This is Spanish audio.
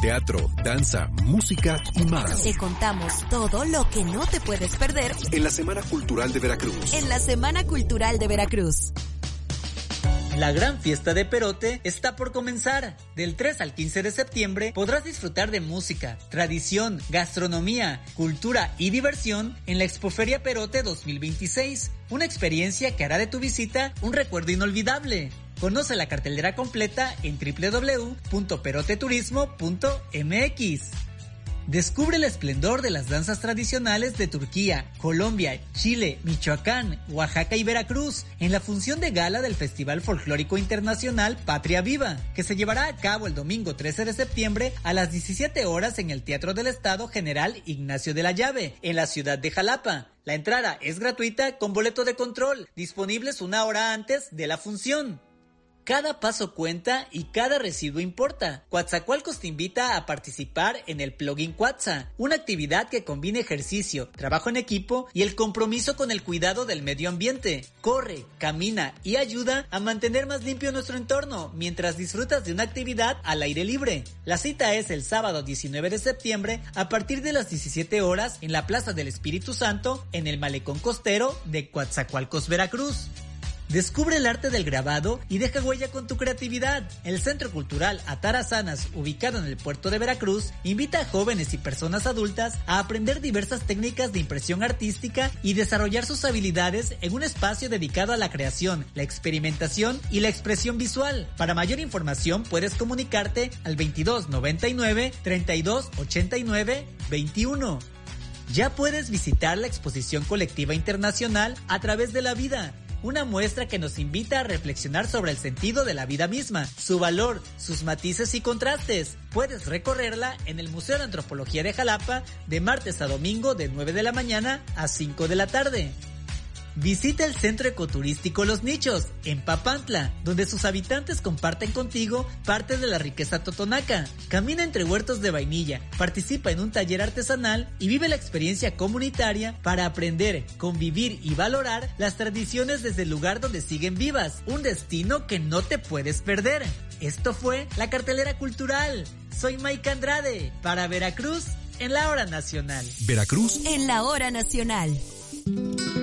teatro, danza, música y más. Te contamos todo lo que no te puedes perder en la Semana Cultural de Veracruz. En la Semana Cultural de Veracruz. La gran fiesta de Perote está por comenzar. Del 3 al 15 de septiembre podrás disfrutar de música, tradición, gastronomía, cultura y diversión en la Expoferia Perote 2026. Una experiencia que hará de tu visita un recuerdo inolvidable. Conoce la cartelera completa en www.peroteturismo.mx. Descubre el esplendor de las danzas tradicionales de Turquía, Colombia, Chile, Michoacán, Oaxaca y Veracruz en la función de gala del Festival Folclórico Internacional Patria Viva, que se llevará a cabo el domingo 13 de septiembre a las 17 horas en el Teatro del Estado General Ignacio de la Llave, en la ciudad de Jalapa. La entrada es gratuita con boleto de control, disponibles una hora antes de la función. Cada paso cuenta y cada residuo importa. Coatzacoalcos te invita a participar en el Plugin Coatza, una actividad que combina ejercicio, trabajo en equipo y el compromiso con el cuidado del medio ambiente. Corre, camina y ayuda a mantener más limpio nuestro entorno mientras disfrutas de una actividad al aire libre. La cita es el sábado 19 de septiembre a partir de las 17 horas en la Plaza del Espíritu Santo en el Malecón Costero de Coatzacoalcos, Veracruz. Descubre el arte del grabado y deja huella con tu creatividad. El Centro Cultural Atarazanas, ubicado en el puerto de Veracruz, invita a jóvenes y personas adultas a aprender diversas técnicas de impresión artística y desarrollar sus habilidades en un espacio dedicado a la creación, la experimentación y la expresión visual. Para mayor información puedes comunicarte al 2299 3289 21. Ya puedes visitar la exposición colectiva internacional A Través de la Vida, una muestra que nos invita a reflexionar sobre el sentido de la vida misma, su valor, sus matices y contrastes. Puedes recorrerla en el Museo de Antropología de Jalapa de martes a domingo de 9 de la mañana a 5 de la tarde. Visita el Centro Ecoturístico Los Nichos, en Papantla, donde sus habitantes comparten contigo parte de la riqueza totonaca. Camina entre huertos de vainilla, participa en un taller artesanal y vive la experiencia comunitaria para aprender, convivir y valorar las tradiciones desde el lugar donde siguen vivas. Un destino que no te puedes perder. Esto fue la cartelera cultural. Soy Maika Andrade, para Veracruz, en la Hora Nacional. Veracruz, en la Hora Nacional.